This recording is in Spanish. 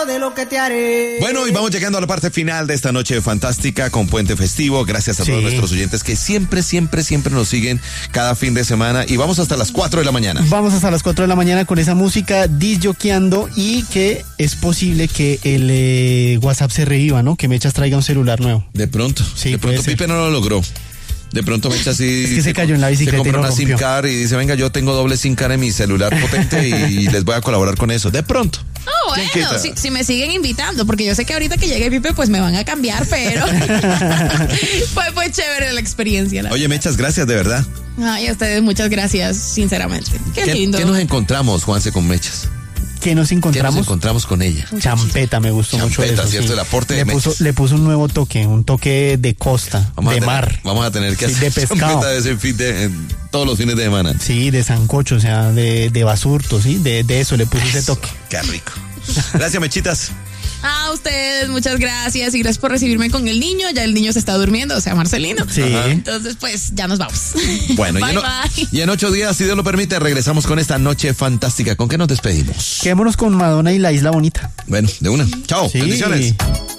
de lo que te haré. Bueno, y vamos llegando a la parte final de esta noche fantástica con Puente Festivo. Gracias a todos nuestros oyentes que siempre nos siguen cada fin de semana. Y vamos hasta las 4 de la mañana. Vamos hasta las 4 de la mañana con esa música disjoqueando, y que es posible que el WhatsApp se reviva, ¿no? Que Mechas traiga un celular nuevo. De pronto. Sí, de pronto Pipe no lo logró. De pronto Mecha así. Es que se cayó en la bicicleta. Se compró y una rompió. SIM card y dice, venga, yo tengo doble SIM card en mi celular potente y les voy a colaborar con eso. De pronto. Bueno, si me siguen invitando, porque yo sé que ahorita que llegue Pipe, pues me van a cambiar, pero fue chévere la experiencia. Oye, Mechas, gracias, de verdad. Ay, a ustedes muchas gracias, sinceramente. Qué lindo. ¿Qué nos encontramos, Juanse, con Mechas? ¿Qué nos encontramos? ¿Qué nos encontramos con ella? Champeta, me gustó mucho eso. ¿Cierto? Sí. El aporte de Mechas. Le puso un nuevo toque, un toque de costa, mar. Vamos a tener que hacer de pescado. Champeta todos los fines de semana. Sí, de sancocho, o sea, de basurto, sí, de eso le puso ese toque. Qué rico. Gracias, Mechitas. A ustedes, muchas gracias, y gracias por recibirme con el niño. Ya el niño se está durmiendo, o sea, Marcelino. Sí. Entonces, pues, ya nos vamos. Bueno, bye. Y en 8 días, si Dios lo permite, regresamos con esta noche fantástica. ¿Con qué nos despedimos? Quedémonos con Madonna y La Isla Bonita. Bueno, de una. Chao, bendiciones.